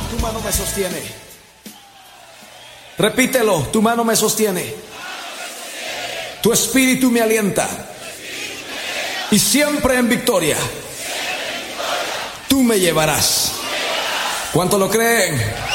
Tu mano me sostiene. Repítelo, tu mano me sostiene. Tu espíritu me alienta. Y siempre en victoria. Tú me llevarás. ¿Cuánto lo creen?